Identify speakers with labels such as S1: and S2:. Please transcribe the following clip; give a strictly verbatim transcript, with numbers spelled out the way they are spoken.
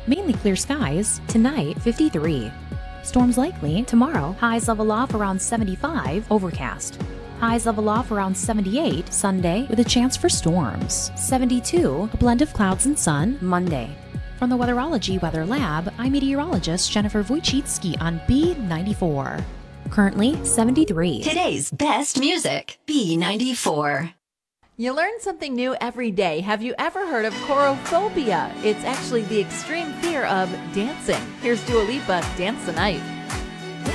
S1: Mainly clear skies. Tonight, fifty-three. Storms likely. Tomorrow, highs level off around seventy-five. Overcast. Highs level off around seventy-eight. Sunday, with a chance for storms. seventy-two. A blend of clouds and sun. Monday. From the Weatherology Weather Lab, I'm meteorologist Jennifer Wojcicki on B ninety-four. Currently, seventy-three.
S2: Today's best music, B ninety-four.
S3: You learn something new every day. Have you ever heard of chorophobia? It's actually the extreme fear of dancing. Here's Dua Lipa, Dance the Night.